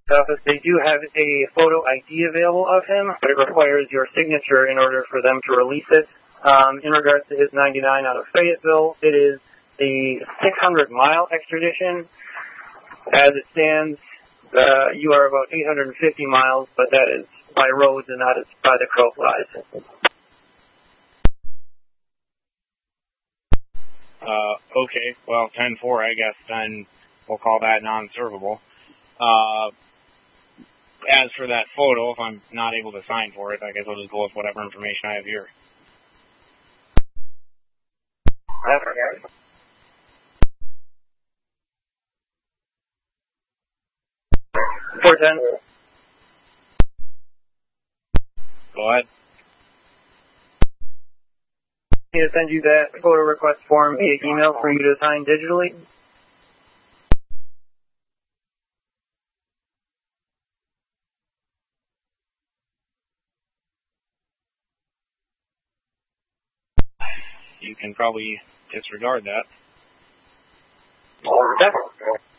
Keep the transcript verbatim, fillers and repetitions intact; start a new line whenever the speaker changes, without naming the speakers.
office, they do have a photo I D available of him, but it requires your signature in order for them to release it. Um, in regards to his ninety-nine out of Fayetteville, it is the six hundred mile extradition. As it stands, uh, you are about eight hundred fifty miles, but that is by roads and not by the crow flies.
Uh, okay, well, ten four, I guess, then we'll call that non-servable. Uh, as for that photo, if I'm not able to sign for it, I guess I'll just go with whatever information I have here.
That's right. four ten.
Go ahead.
I'm going to send you that photo request form via email for you to sign digitally.
You can probably disregard that.
That's